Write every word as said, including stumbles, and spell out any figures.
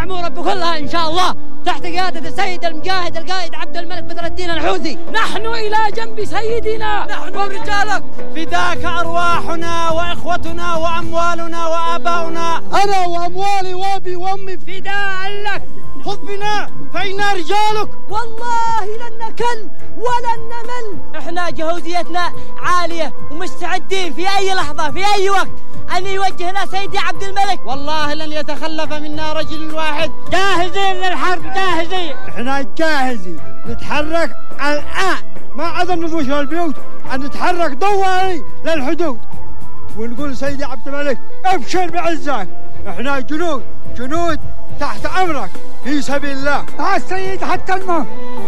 المعمورة بكلها إن شاء الله تحت قيادة السيد المجاهد القائد عبد الملك بدر الدين الحوثي. نحن إلى جنب سيدنا، نحن رجالك، فداك أرواحنا وإخوتنا وأموالنا وآباؤنا. أنا وأموالي وأبي وأمي فداء لك. خذ بنا فإنا رجالك. والله لن نكل ولن نمل. احنا جهوزيتنا عالية ومستعدين في أي لحظة في أي وقت أن يوجهنا سيدي عبد الملك. والله لن يتخلف منا رجل واحد. جاهزين للحرب، جاهزين. احنا جاهزين نتحرك الآن، ما عدا النضوج البيوت، أن نتحرك طوالي للحدود ونقول سيدي عبد الملك ابشر بعزك. احنا جنود جنود تحت أمرك في سبيل الله. مع السيد حتى الموت.